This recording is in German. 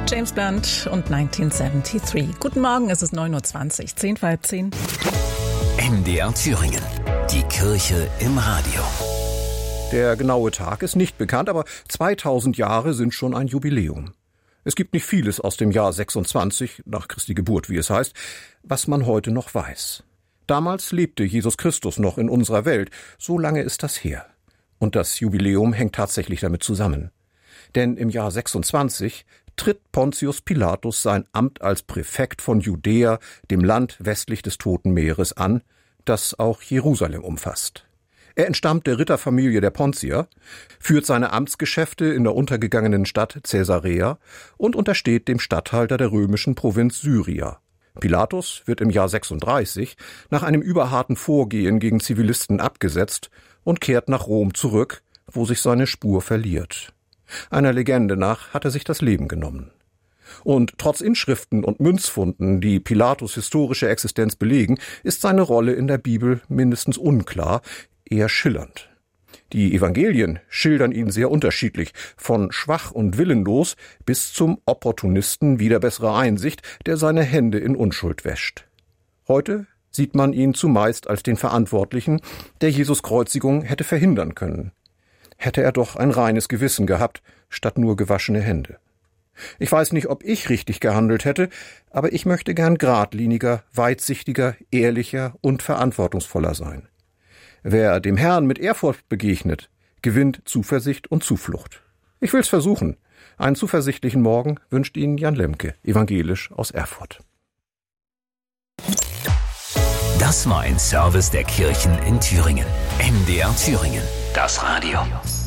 James Blunt und 1973. Guten Morgen, es ist 9.20 Uhr, 10 vor halb 10. MDR Thüringen, die Kirche im Radio. Der genaue Tag ist nicht bekannt, aber 2000 Jahre sind schon ein Jubiläum. Es gibt nicht vieles aus dem Jahr 26, nach Christi Geburt, wie es heißt, was man heute noch weiß. Damals lebte Jesus Christus noch in unserer Welt, so lange ist das her. Und das Jubiläum hängt tatsächlich damit zusammen. Denn im Jahr 26 tritt Pontius Pilatus sein Amt als Präfekt von Judäa, dem Land westlich des Toten Meeres, an, das auch Jerusalem umfasst. Er entstammt der Ritterfamilie der Pontier, führt seine Amtsgeschäfte in der untergegangenen Stadt Caesarea und untersteht dem Statthalter der römischen Provinz Syria. Pilatus wird im Jahr 36 nach einem überharten Vorgehen gegen Zivilisten abgesetzt und kehrt nach Rom zurück, wo sich seine Spur verliert. Einer Legende nach hat er sich das Leben genommen. Und trotz Inschriften und Münzfunden, die Pilatus' historische Existenz belegen, ist seine Rolle in der Bibel mindestens unklar, eher schillernd. Die Evangelien schildern ihn sehr unterschiedlich, von schwach und willenlos bis zum Opportunisten wider bessere Einsicht, der seine Hände in Unschuld wäscht. Heute sieht man ihn zumeist als den Verantwortlichen, der Jesus' Kreuzigung hätte verhindern können. Hätte er doch ein reines Gewissen gehabt, statt nur gewaschene Hände. Ich weiß nicht, ob ich richtig gehandelt hätte, aber ich möchte gern geradliniger, weitsichtiger, ehrlicher und verantwortungsvoller sein. Wer dem Herrn mit Ehrfurcht begegnet, gewinnt Zuversicht und Zuflucht. Ich will's versuchen. Einen zuversichtlichen Morgen wünscht Ihnen Jan Lemke, evangelisch aus Erfurt. Das war ein Service der Kirchen in Thüringen. MDR Thüringen, das Radio.